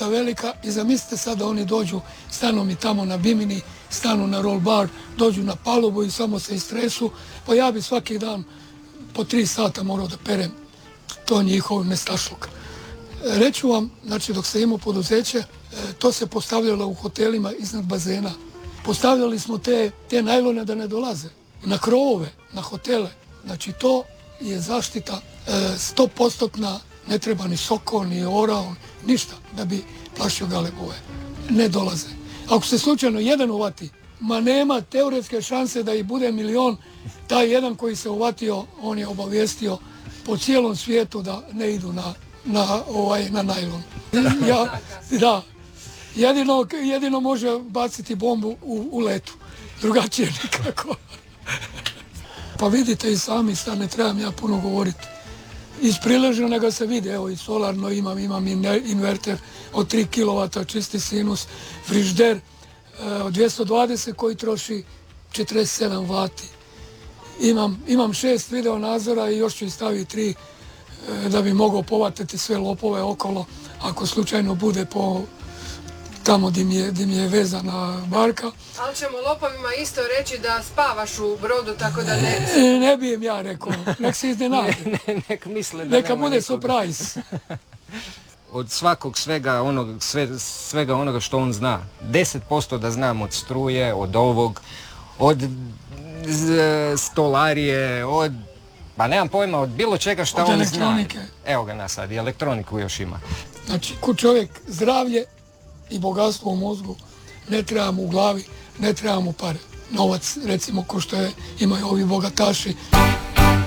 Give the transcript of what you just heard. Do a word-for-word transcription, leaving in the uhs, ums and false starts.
dosta velika i zamislite sad da oni dođu, stanu mi tamo na bimini, stanu na roll bar, dođu na palubu i samo se istresu, pa ja bi svaki dan po tri sata morao da perem to njihov nestašluk. Reću vam, znači dok se imao poduzeće, to se postavljalo u hotelima iznad bazena. Postavljali smo te, te najlone da ne dolaze na krovove, na hotele. Znači to je zaštita sto postotna, ne treba ni soko, ni orao, ništa da bi plašio galebove. Ne dolaze. Ako se slučajno jedan uvati, ma nema teoretske šanse da ih bude milion, taj jedan koji se uvatio, on je obavijestio po cijelom svijetu da ne idu na, na, ovaj, na najlon. Ja, da, jedino, jedino može baciti bombu u, u letu, drugačije nikako. Pa vidite i sami, sad ne trebam ja puno govoriti. Iz prileženoga se vidi, evo i solarno imam, imam inverter od tri kilovata, čisti sinus, frižder od dvjesto dvadeset koji troši četrdeset sedam vati. Imam, imam šest video nadzora i još ću ih staviti tri da bi mogao povatiti sve lopove okolo ako slučajno bude po tamo gdje mi je, gdje mi je vezana barka. Ali ćemo lopovima isto reći da spavaš u brodu, tako da ne... Ne, ne bi im ja rekao, nek se iznenade. Ne, ne, nek misle da neka bude nikoga. surprise. Od svakog svega onog, sve, svega onoga što on zna. deset posto da znam od struje, od ovog, od z, stolarije, od... Pa nemam pojma, od bilo čega što od on elektronike. zna. Evo ga nas sad, i elektroniku još ima. Znači, ko čovjek zdravlje i bogatstvo u mozgu, ne treba mu u glavi, ne treba mu pare. Novac, recimo, ko što je, imaju ovi bogataši,